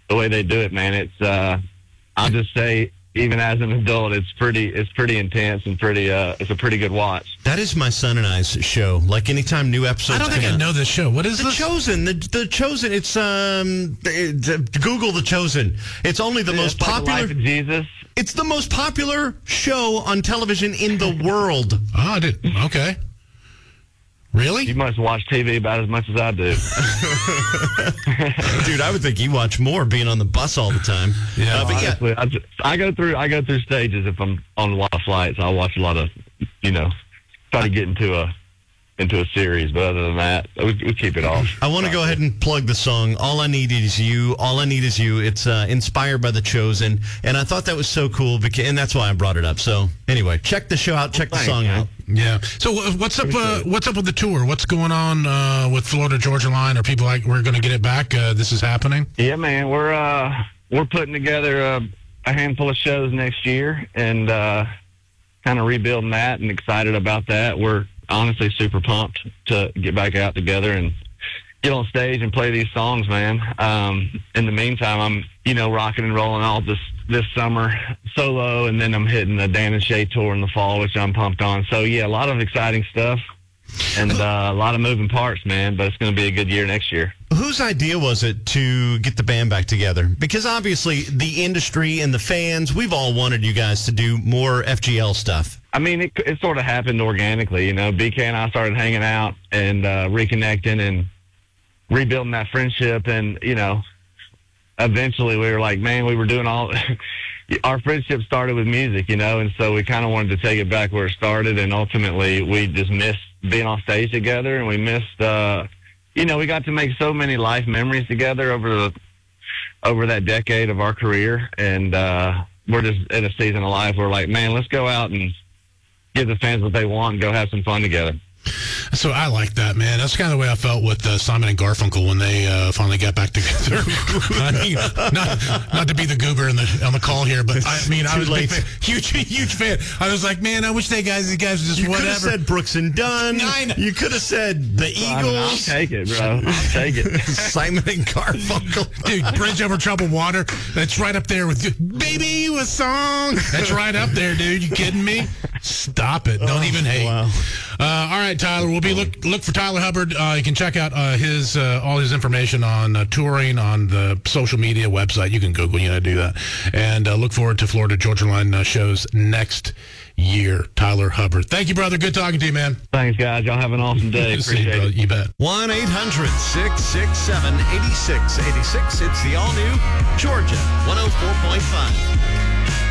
the way they do it, man. It's I'll just say, even as an adult, it's pretty intense and it's a pretty good watch. That is my son and I's show. Like anytime new episodes. I don't think I know this show. What is The this? Chosen. The Chosen. It's Google The Chosen. It's only the most It's like popular. Life of Jesus. It's the most popular show on television in the world. Oh, I did. Okay. Really? You must watch TV about as much as I do. Dude, I would think you watch more being on the bus all the time. Yeah, but yeah. Honestly, I go through stages. If I'm on a lot of flights, I'll watch a lot of, try to get into a series. But other than that, we keep it off. I want to go ahead and plug the song, All I Need Is You. All I Need Is You. It's inspired by The Chosen. And I thought that was so cool, and that's why I brought it up. So anyway, check the show out. Check the song out. Yeah. So what's up? What's up with the tour? What's going on with Florida Georgia Line? Are people like, we're going to get it back? This is happening. Yeah, man. We're putting together a handful of shows next year and kind of rebuilding that, and excited about that. We're honestly super pumped to get back out together and get on stage and play these songs, man. In the meantime, I'm rocking and rolling all this summer solo, and then I'm hitting the Dan and Shay tour in the fall, which I'm pumped on. So yeah, a lot of exciting stuff and a lot of moving parts, man, but it's going to be a good year next year. Whose idea was it to get the band back together? Because obviously the industry and the fans, we've all wanted you guys to do more FGL stuff. I mean, it sort of happened organically. BK and I started hanging out and reconnecting and rebuilding that friendship. And, eventually we were like, man, we were doing all our friendship started with music, and so we kind of wanted to take it back where it started. And ultimately we just missed being on stage together, and we missed, we got to make so many life memories together over that decade of our career. And we're just in a season of life where we're like, man, let's go out and give the fans what they want and go have some fun together. So I like that, man. That's kind of the way I felt with Simon and Garfunkel when they finally got back together. I mean, not to be the goober on the call here, but I was a big fan, huge fan. I was like, man, I wish these guys just you whatever. You could have said Brooks and Dunn. You could have said the Eagles. I'll take it, bro. I'll take it. Simon and Garfunkel. Dude, Bridge Over Troubled Water. That's right up there with Baby You a Song. That's right up there, dude. You kidding me? Stop it. Don't even hate. Wow. All right, Tyler. We'll be look for Tyler Hubbard. You can check out all his information on touring on the social media website. You can Google, do that. And look forward to Florida Georgia Line shows next year. Tyler Hubbard. Thank you, brother. Good talking to you, man. Thanks, guys. Y'all have an awesome day. Appreciate it. You bet. 1-800-667-8686. It's the all-new Georgia 104.5.